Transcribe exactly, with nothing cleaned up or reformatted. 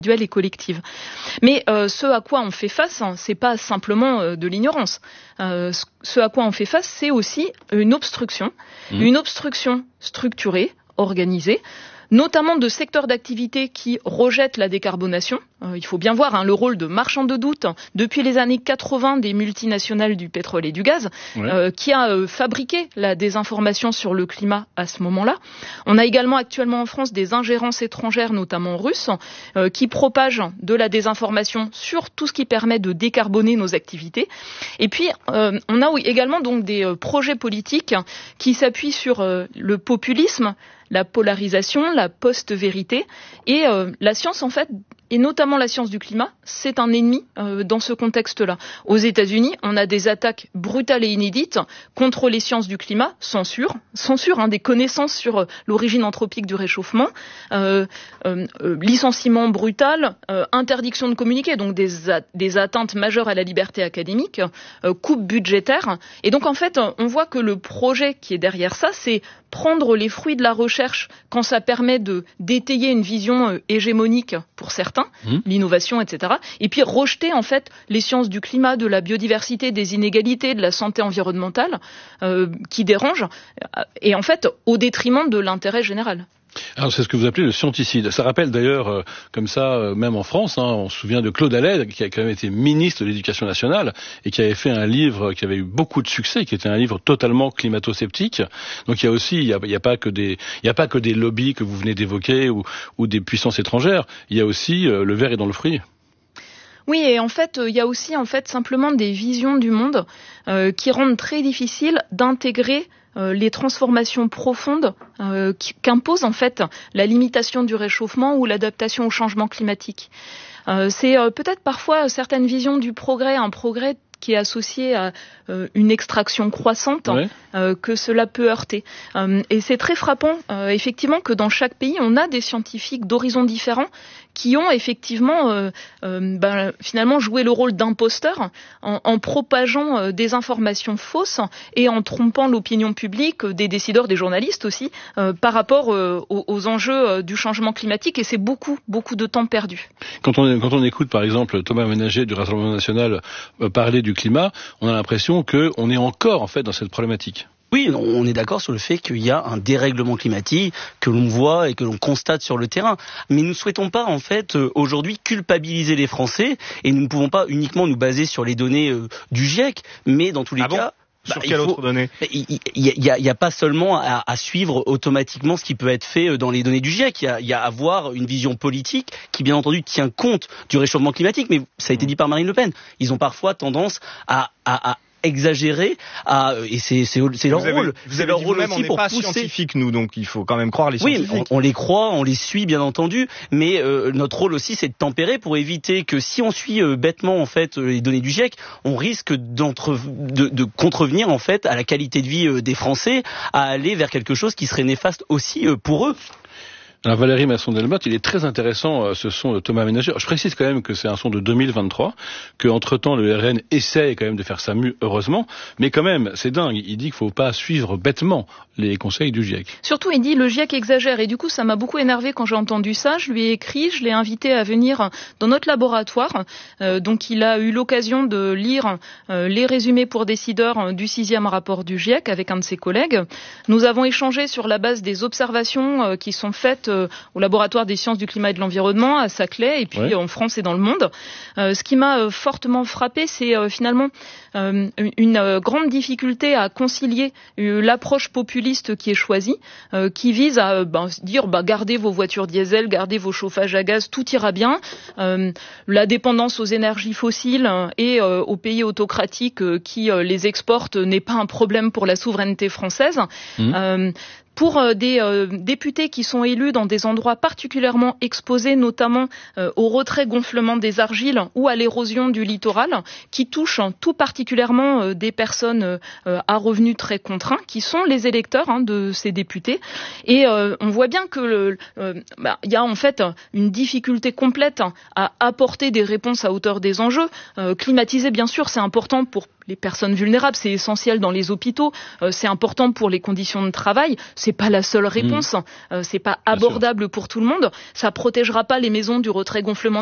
et collective. Mais euh, ce à quoi on fait face, hein, c'est pas simplement euh, de l'ignorance. Euh, ce à quoi on fait face, c'est aussi une obstruction, mmh. une obstruction structurée, organisée, notamment de secteurs d'activité qui rejettent la décarbonation. Euh, il faut bien voir hein, le rôle de marchand de doute depuis les années quatre-vingts des multinationales du pétrole et du gaz, ouais. euh, qui a euh, fabriqué la désinformation sur le climat à ce moment-là. On a également actuellement en France des ingérences étrangères, notamment russes, euh, qui propagent de la désinformation sur tout ce qui permet de décarboner nos activités. Et puis, euh, on a également donc des euh, projets politiques qui s'appuient sur euh, le populisme, la polarisation, la post-vérité. Et euh, la science, en fait, et notamment la science du climat, c'est un ennemi euh, dans ce contexte-là. Aux États-Unis, on a des attaques brutales et inédites contre les sciences du climat, censure, censure hein, des connaissances sur euh, l'origine anthropique du réchauffement, euh, euh, euh, licenciement brutal, euh, interdiction de communiquer, donc des, a- des atteintes majeures à la liberté académique, euh, coupe budgétaire. Et donc en fait, on voit que le projet qui est derrière ça, c'est prendre les fruits de la recherche quand ça permet de d'étayer une vision euh, hégémonique pour certains, mmh. l'innovation, et cetera. Et puis rejeter en fait les sciences du climat, de la biodiversité, des inégalités, de la santé environnementale euh, qui dérangent, et en fait au détriment de l'intérêt général. Alors c'est ce que vous appelez le scienticide. Ça rappelle d'ailleurs, euh, comme ça, euh, même en France, hein, on se souvient de Claude Allègre, qui a quand même été ministre de l'Éducation nationale et qui avait fait un livre qui avait eu beaucoup de succès, qui était un livre totalement climato-sceptique. Donc il y a aussi, il y a, il y a pas que des, il y a pas que des lobbies que vous venez d'évoquer ou, ou des puissances étrangères. Il y a aussi euh, le ver est dans le fruit. Oui, et en fait, il y a aussi en fait simplement des visions du monde euh, qui rendent très difficile d'intégrer Euh, les transformations profondes euh, qu'impose en fait la limitation du réchauffement ou l'adaptation au changement climatique. Euh, c'est euh, peut-être parfois certaines visions du progrès, un progrès qui est associé à euh, une extraction croissante, ouais. euh, que cela peut heurter. Euh, et c'est très frappant, euh, effectivement, que dans chaque pays, on a des scientifiques d'horizons différents qui ont effectivement euh, euh, ben, finalement joué le rôle d'imposteurs en, en propageant euh, des informations fausses et en trompant l'opinion publique, des décideurs, des journalistes aussi, euh, par rapport euh, aux, aux enjeux euh, du changement climatique. Et c'est beaucoup, beaucoup de temps perdu. Quand on, quand on écoute, par exemple, Thomas Ménager du Rassemblement national euh, parler du climat, on a l'impression qu'on est encore en fait dans cette problématique. Oui, on est d'accord sur le fait qu'il y a un dérèglement climatique que l'on voit et que l'on constate sur le terrain. Mais nous ne souhaitons pas, en fait, aujourd'hui culpabiliser les Français et nous ne pouvons pas uniquement nous baser sur les données euh, du GIEC, mais dans tous les ah cas... Bon Sur bah, quelle faut, autre donnée ? Il n'y a, y a, a pas seulement à, à suivre automatiquement ce qui peut être fait dans les données du GIEC. Il y a, y a à avoir une vision politique qui, bien entendu, tient compte du réchauffement climatique. Mais ça a été dit par Marine Le Pen. Ils ont parfois tendance à... à, à exagéré à, et c'est, c'est, c'est leur avez, rôle. Vous c'est avez leur dit rôle vous-même, aussi on pour n'est pas pousser. Scientifiques, nous, donc il faut quand même croire les scientifiques. Oui, on, on les croit, on les suit, bien entendu, mais euh, notre rôle aussi, c'est de tempérer pour éviter que si on suit euh, bêtement en fait les données du GIEC, on risque d'entre, de, de contrevenir en fait à la qualité de vie euh, des Français, à aller vers quelque chose qui serait néfaste aussi euh, pour eux. Alors Valérie Masson-Delmotte, il est très intéressant euh, ce son de Thomas Ménager. Je précise quand même que c'est un son de deux mille vingt-trois, que entre-temps le R N essaie quand même de faire sa mue, heureusement, mais quand même, c'est dingue, il dit qu'il faut pas suivre bêtement les conseils du GIEC. Surtout, il dit le GIEC exagère, et du coup ça m'a beaucoup énervé quand j'ai entendu ça. Je lui ai écrit, je l'ai invité à venir dans notre laboratoire, euh, donc il a eu l'occasion de lire euh, les résumés pour décideurs du sixième rapport du GIEC avec un de ses collègues. Nous avons échangé sur la base des observations euh, qui sont faites au laboratoire des sciences du climat et de l'environnement à Saclay et puis ouais. en France et dans le monde. Euh, ce qui m'a euh, fortement frappé, c'est euh, finalement euh, une euh, grande difficulté à concilier euh, l'approche populiste qui est choisie, euh, qui vise à euh, ben, dire bah, gardez vos voitures diesel, gardez vos chauffages à gaz, tout ira bien. Euh, la dépendance aux énergies fossiles et euh, aux pays autocratiques euh, qui euh, les exportent n'est pas un problème pour la souveraineté française. Mmh. Euh, Pour euh, des euh, députés qui sont élus dans des endroits particulièrement exposés, notamment euh, au retrait-gonflement des argiles ou à l'érosion du littoral, qui touchent hein, tout particulièrement euh, des personnes euh, à revenus très contraints, qui sont les électeurs hein, de ces députés. Et euh, on voit bien que le, euh, bah, y a en fait une difficulté complète à apporter des réponses à hauteur des enjeux. Euh, climatiser, bien sûr, c'est important pour les personnes vulnérables, c'est essentiel dans les hôpitaux, euh, c'est important pour les conditions de travail. c'est pas la seule réponse. Mmh. Euh, c'est pas abordable pour tout le monde. Ça protégera pas les maisons du retrait gonflement